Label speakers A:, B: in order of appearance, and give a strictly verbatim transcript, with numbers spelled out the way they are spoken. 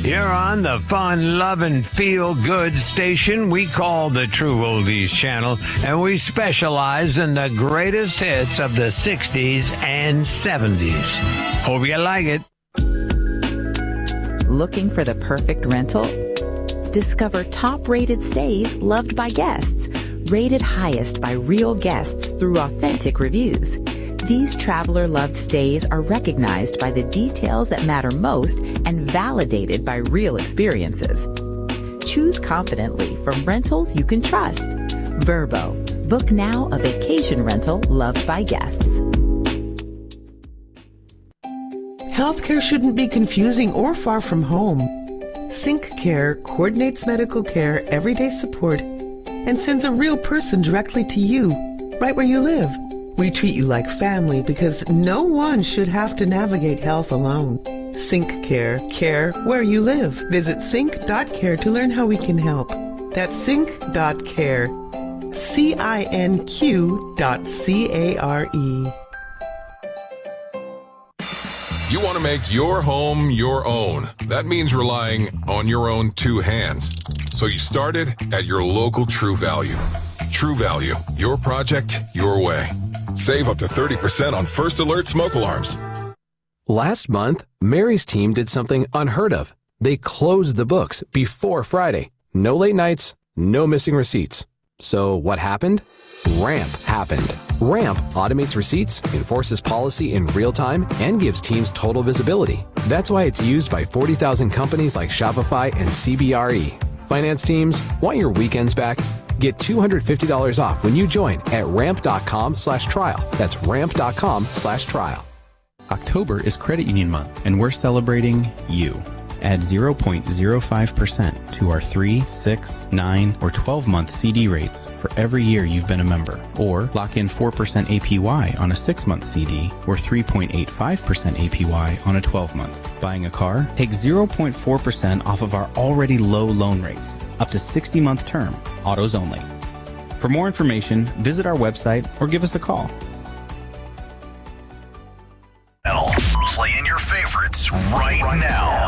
A: You're on the fun, love, and feel-good station we call the True Oldies Channel, and we specialize in the greatest hits of the sixties and seventies. Hope you like it.
B: Looking for the perfect rental? Discover top-rated stays loved by guests, rated highest by real guests through authentic reviews. These traveler-loved stays are recognized by the details that matter most and validated by real experiences. Choose confidently from rentals you can trust. Vrbo. Book now a vacation rental loved by guests.
C: Healthcare shouldn't be confusing or far from home. Sync Care coordinates medical care, everyday support, and sends a real person directly to you, right where you live. We treat you like family because no one should have to navigate health alone. Sync Care, care where you live. Visit sync dot care to learn how we can help. That's sync dot care. C I N Q dot C A R E.
D: You want to make your home your own. That means relying on your own two hands. So you started at your local True Value. True Value, your project, your way. Save up to thirty percent on First Alert smoke alarms.
E: Last month, Mary's team did something unheard of. They closed the books before Friday. No late nights, no missing receipts. So what happened? RAMP happened. RAMP automates receipts, enforces policy in real time, and gives teams total visibility. That's why it's used by forty thousand companies like Shopify and C B R E. Finance teams, want your weekends back? Get two hundred fifty dollars off when you join at ramp.com slash trial. That's ramp.com slash trial.
F: October is Credit Union Month, and we're celebrating you. Add zero point zero five percent to our three, six, nine, or twelve-month C D rates for every year you've been a member. Or lock in four percent A P Y on a six-month C D or three point eight five percent A P Y on a twelve-month. Buying a car? Take zero point four percent off of our already low loan rates. Up to sixty-month term, autos only. For more information, visit our website or give us a call.
G: Playing your favorites right now.